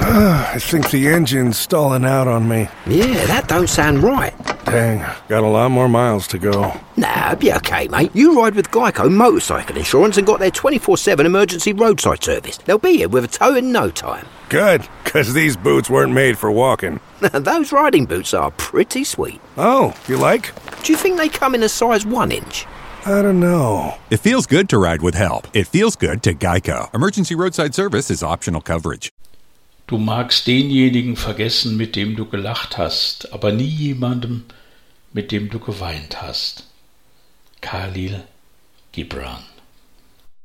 I think the engine's stalling out on me. Yeah, that don't sound right. Dang, got a lot more miles to go. Nah, be okay, mate. You ride with Geico Motorcycle Insurance and got their 24/7 emergency roadside service. They'll be here with a tow in no time. Good, because these boots weren't made for walking. Those riding boots are pretty sweet. Oh, you like? Do you think they come in a size 1 inch? I don't know. It feels good to ride with help. It feels good to Geico. Emergency roadside service is optional coverage. Du magst denjenigen vergessen, mit dem du gelacht hast, aber nie jemandem, mit dem du geweint hast. Khalil Gibran.